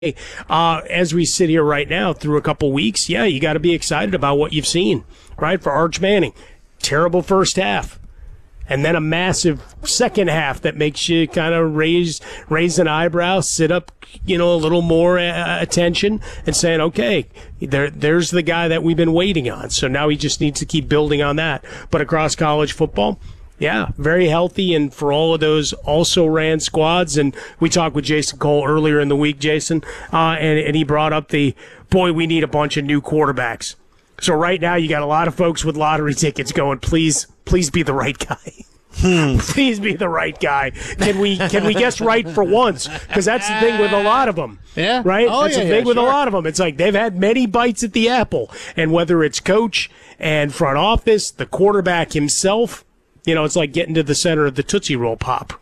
As we sit here right now through a couple weeks, yeah, you got to be excited about what you've seen, right? For Arch Manning, terrible first half, and then a massive second half that makes you kind of raise an eyebrow, sit up, a little more attention, and saying, okay, there's the guy that we've been waiting on. So now he just needs to keep building on that. But across college football, yeah, very healthy, and for all of those also ran squads. And we talked with Jason Cole earlier in the week, Jason, and he brought up we need a bunch of new quarterbacks. So right now you got a lot of folks with lottery tickets going, please be the right guy. Please be the right guy. Can we guess right for once? Because that's the thing with a lot of them. Yeah. Right? Oh, that's the thing with a lot of them. It's like they've had many bites at the apple. And whether it's coach and front office, the quarterback himself, it's like getting to the center of the Tootsie Roll Pop.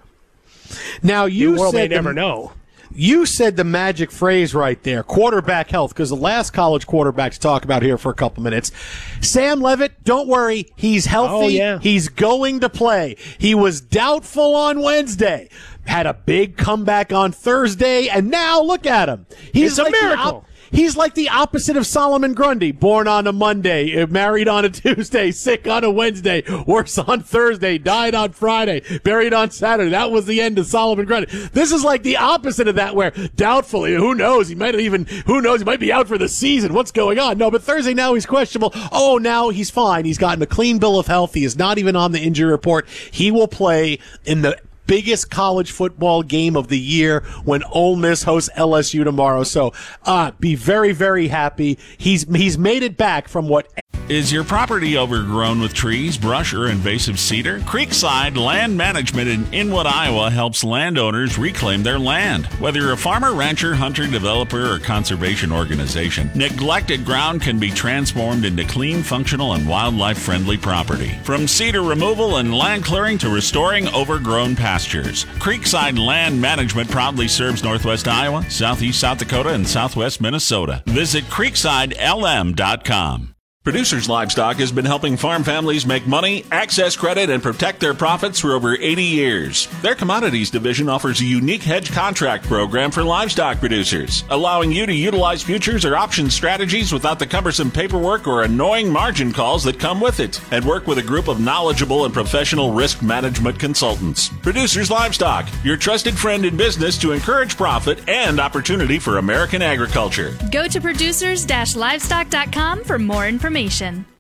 Now, the world may never know. You said the magic phrase right there, quarterback health, because the last college quarterback to talk about here for a couple minutes. Sam Leavitt, don't worry, he's healthy. Oh, yeah. He's going to play. He was doubtful on Wednesday, had a big comeback on Thursday, and now look at him. It's a miracle. He's like the opposite of Solomon Grundy, born on a Monday, married on a Tuesday, sick on a Wednesday, worse on Thursday, died on Friday, buried on Saturday. That was the end of Solomon Grundy. This is like the opposite of that, where doubtfully, who knows, he might be out for the season. What's going on? No, but Thursday now he's questionable. Oh, now he's fine. He's gotten a clean bill of health. He is not even on the injury report. He will play in the biggest college football game of the year when Ole Miss hosts LSU tomorrow. So be very, very happy. He's made it back from what... Is your property overgrown with trees, brush, or invasive cedar? Creekside Land Management in Inwood, Iowa helps landowners reclaim their land. Whether you're a farmer, rancher, hunter, developer, or conservation organization, neglected ground can be transformed into clean, functional, and wildlife-friendly property. From cedar removal and land clearing to restoring overgrown pastures, Creekside Land Management proudly serves Northwest Iowa, Southeast South Dakota, and Southwest Minnesota. Visit CreeksideLM.com. Producers Livestock has been helping farm families make money, access credit, and protect their profits for over 80 years. Their commodities division offers a unique hedge contract program for livestock producers, allowing you to utilize futures or option strategies without the cumbersome paperwork or annoying margin calls that come with it, and work with a group of knowledgeable and professional risk management consultants. Producers Livestock, your trusted friend in business to encourage profit and opportunity for American agriculture. Go to producers-livestock.com for more information.